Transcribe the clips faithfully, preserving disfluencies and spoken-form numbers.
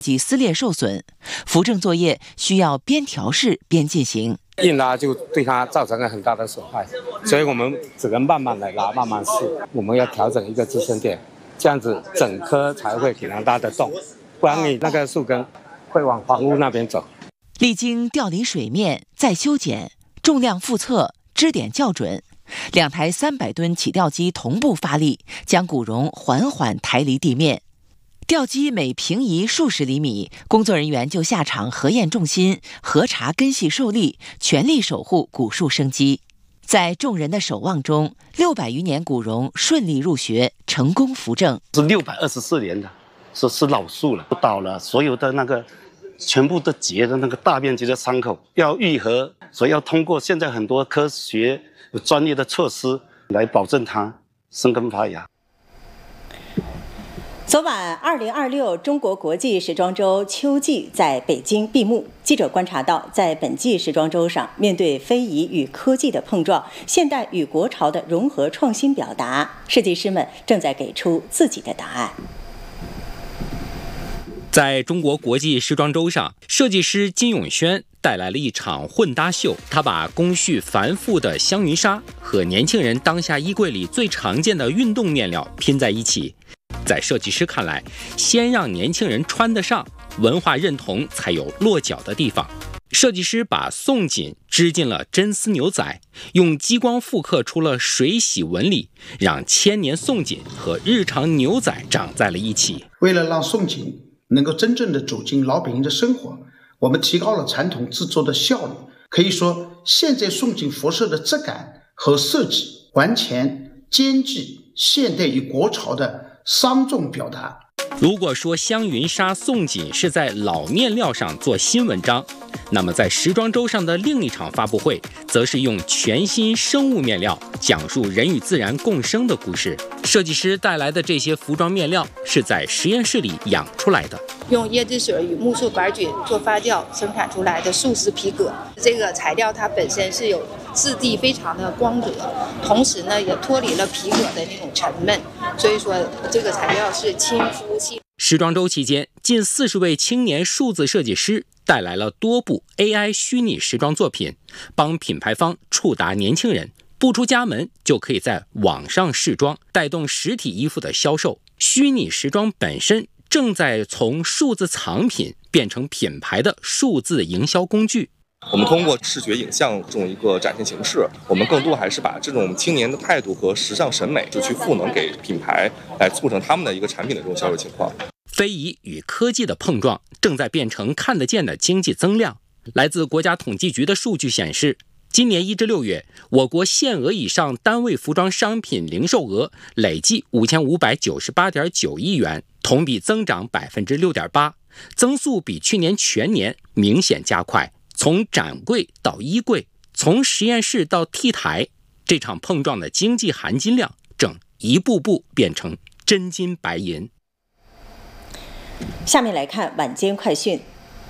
及撕裂受损，扶正作业需要边调试边进行。 硬拉就对它造成了很大的损害，所以我们只能慢慢的拉，慢慢试。我们要调整一个支撑点，这样子整棵才会给它拉得动，不然你那个树根会往房屋那边走。 历经调离水面、再修剪、重量复测、支点校准，两台三百吨起吊机同步发力，将古榕缓缓抬离地面。吊机每平移数十厘米，工作人员就下场核验重心、核查根系受力，全力守护古树生机。在众人的守望中，六百余年古榕顺利入学，成功扶正。 是六百二十四年的，是是老树了，不倒了，所有的那个全部都结的那个大面积的伤口要愈合，所以要通过现在很多科学有专业的措施来保证它生根发芽。 昨晚，二零二六中国国际时装周秋季在北京闭幕。记者观察到，在本季时装周上，面对非遗与科技的碰撞，现代与国潮的融合创新表达，设计师们正在给出自己的答案。 在中国国际时装周上，设计师金永轩带来了一场混搭秀。他把工序繁复的香云纱和年轻人当下衣柜里最常见的运动面料拼在一起。在设计师看来，先让年轻人穿得上，文化认同才有落脚的地方。设计师把宋锦织进了真丝牛仔，用激光复刻出了水洗纹理，让千年宋锦和日常牛仔长在了一起。 为了让宋锦能够真正的走进老百姓的生活，我们提高了传统制作的效率。可以说，现在宋锦服饰的质感和设计完全兼具现代与国潮的双重表达。 如果说香云纱宋锦是在老面料上做新文章，那么在时装周上的另一场发布会，则是用全新生物面料讲述人与自然共生的故事。设计师带来的这些服装面料是在实验室里养出来的， 用椰子水与木树板菌做发酵生产出来的素丝皮革。这个材料它本身是有质地非常的光泽，同时呢也脱离了皮革的那种沉闷，所以说这个材料是亲肤细。 时装周期间，近四十位青年数字设计师带来了多部 A I 虚拟时装作品，帮品牌方触达年轻人，不出家门就可以在网上试装，带动实体衣服的销售。虚拟时装本身正在从数字藏品变成品牌的数字营销工具。 我们通过视觉影像这种一个展现形式，我们更多还是把这种青年的态度和时尚审美就去赋能给品牌，来促成他们的一个产品的这种销售情况。 非遗与科技的碰撞正在变成看得见的经济增量。来自国家统计局的数据显示，今年一至六月，我国限额以上单位服装商品零售额累计五千五百九十八点九亿元，同比增长百分之六点八，增速比去年全年明显加快。从展柜到衣柜，从实验室到 T 台，这场碰撞的经济含金量正一步步变成真金白银。 下面来看晚间快讯。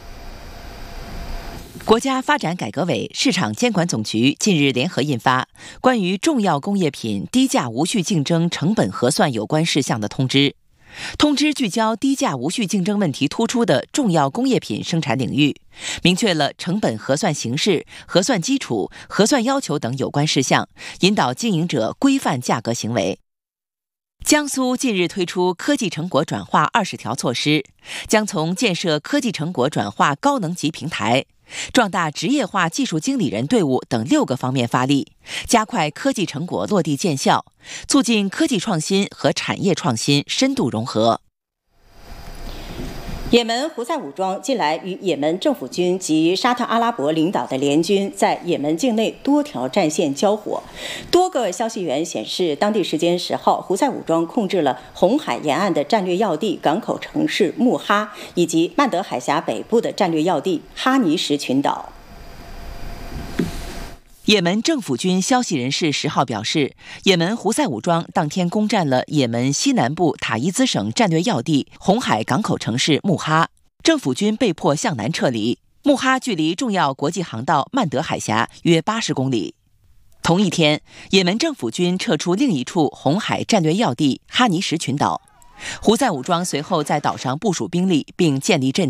国家发展改革委市场监管总局近日联合印发关于重要工业品低价无序竞争成本核算有关事项的通知。通知聚焦低价无序竞争问题突出的重要工业品生产领域，明确了成本核算形式、核算基础、核算要求等有关事项，引导经营者规范价格行为。江苏近日推出科技成果转化二十条措施，将从建设科技成果转化高能级平台、壮大职业化技术经理人队伍等六个方面发力，加快科技成果落地见效，促进科技创新和产业创新深度融合。 也门胡塞武装近来与也门政府军及沙特阿拉伯领导的联军在也门境内多条战线交火。多个消息源显示，当地时间十号，胡塞武装控制了红海沿岸的战略要地港口城市穆哈，以及曼德海峡北部的战略要地哈尼什群岛。 也门政府军消息人士十号表示，也门胡塞武装当天攻占了也门西南部塔伊兹省战略要地红海港口城市穆哈，政府军被迫向南撤离。穆哈距离重要国际航道曼德海峡约八十公里。同一天，也门政府军撤出另一处红海战略要地哈尼什群岛。 胡塞武装随后在岛上部署兵力，并建立阵